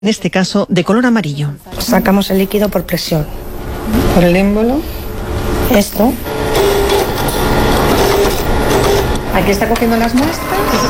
en este caso de color amarillo. Sacamos el líquido por presión, por el émbolo, esto. Aquí está cogiendo las muestras,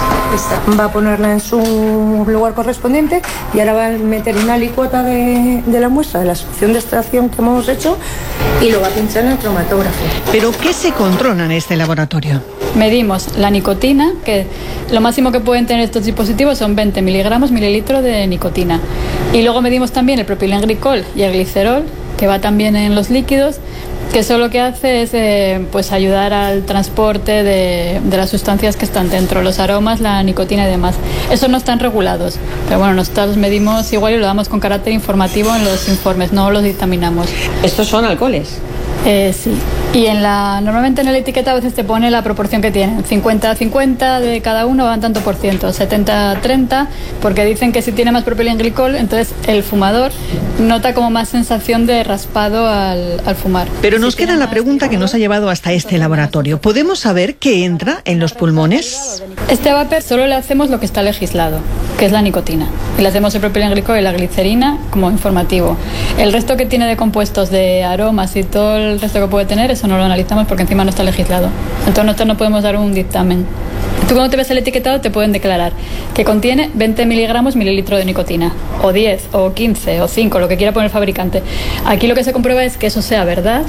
va a ponerla en su lugar correspondiente y ahora va a meter una licuota de la muestra, de la solución de extracción que hemos hecho, y lo va a pinchar en el cromatógrafo. ¿Pero qué se controla en este laboratorio? Medimos la nicotina, que lo máximo que pueden tener estos dispositivos son 20 miligramos mililitro de nicotina. Y luego medimos también el propilenglicol y el glicerol, que va también en los líquidos, que eso lo que hace es pues ayudar al transporte de las sustancias que están dentro, los aromas, la nicotina y demás. Esos no están regulados, pero bueno, nosotros los medimos igual y lo damos con carácter informativo en los informes, no los dictaminamos. ¿Estos son alcoholes? Sí. Y normalmente en el etiqueta a veces te pone la proporción que tienen. 50-50 de cada uno van tanto por ciento, 70-30, porque dicen que si tiene más propilenglicol, entonces el fumador nota como más sensación de raspado al fumar. Pero nos queda la pregunta que nos ha llevado hasta este laboratorio. ¿Podemos saber qué entra en los pulmones? Este vapor solo le hacemos lo que está legislado, que es la nicotina. Y le hacemos el propilenglicol y la glicerina como informativo. El resto que tiene de compuestos de aromas y todo el resto que puede tener, eso no lo analizamos porque encima no está legislado. Entonces nosotros no podemos dar un dictamen. Tú cuando te ves el etiquetado te pueden declarar que contiene 20 miligramos mililitro de nicotina, o 10, o 15, o 5, lo que quiera poner el fabricante. Aquí lo que se comprueba es que eso sea verdad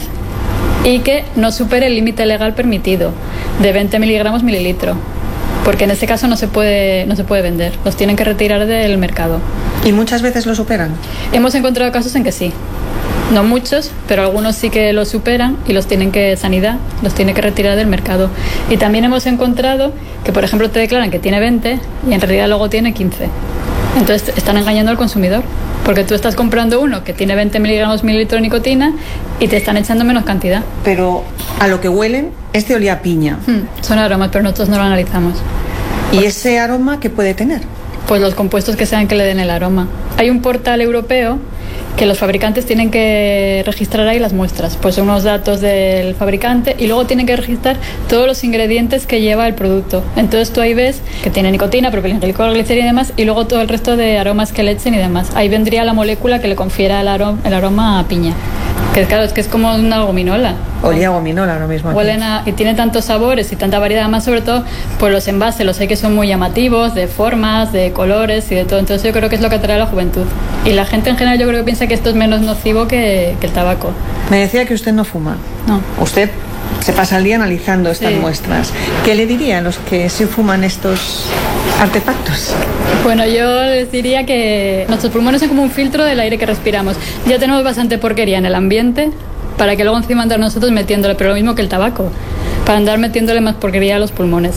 y que no supere el límite legal permitido de 20 miligramos mililitro. Porque en este caso no se puede vender, los tienen que retirar del mercado. ¿Y muchas veces lo superan? Hemos encontrado casos en que sí. No muchos, pero algunos sí que lo superan y Sanidad los tiene que retirar del mercado. Y también hemos encontrado que, por ejemplo, te declaran que tiene 20 y en realidad luego tiene 15. Entonces están engañando al consumidor, porque tú estás comprando uno que tiene 20 miligramos mililitro de nicotina y te están echando menos cantidad. Pero a lo que huelen, este olía a piña. Son aromas, pero nosotros no lo analizamos. ¿Y ese aroma qué puede tener? Pues los compuestos que sean que le den el aroma. Hay un portal europeo que los fabricantes tienen que registrar ahí las muestras, pues unos datos del fabricante, y luego tienen que registrar todos los ingredientes que lleva el producto. Entonces tú ahí ves que tiene nicotina, propilenglicol, glicerina y demás, y luego todo el resto de aromas que le echen y demás. Ahí vendría la molécula que le confiera el aroma a piña. Que claro, es que es como una gominola. Olía a gominola lo mismo. Huelen y tiene tantos sabores y tanta variedad, más sobre todo pues los envases, los hay que son muy llamativos, de formas, de colores y de todo. Entonces yo creo que es lo que atrae a la juventud. Y la gente en general yo creo que piensa que esto es menos nocivo que el tabaco. Me decía que usted no fuma. No. Usted se pasa el día analizando estas muestras. ¿Qué le diría a los que sí fuman estos artefactos? Bueno, yo les diría que nuestros pulmones son como un filtro del aire que respiramos. Ya tenemos bastante porquería en el ambiente para que luego encima andar nosotros metiéndole, pero lo mismo que el tabaco, para andar metiéndole más porquería a los pulmones.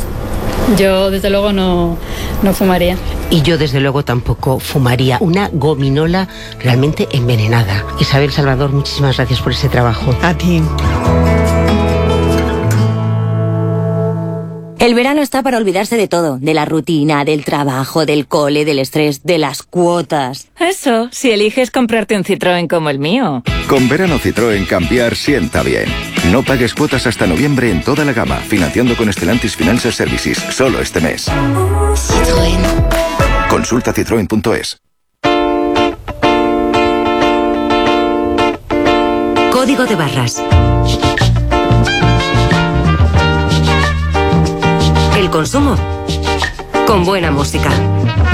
Yo desde luego no fumaría. Y yo desde luego tampoco fumaría una gominola realmente envenenada. Isabel Salvador, muchísimas gracias por ese trabajo. A ti. El verano está para olvidarse de todo, de la rutina, del trabajo, del cole, del estrés, de las cuotas. Eso, si eliges comprarte un Citroën como el mío. Con verano Citroën cambiar sienta bien. No pagues cuotas hasta noviembre en toda la gama, financiando con Stellantis Financial Services, solo este mes. Citroën. Consulta citroen.es. Código de barras. El consumo con buena música.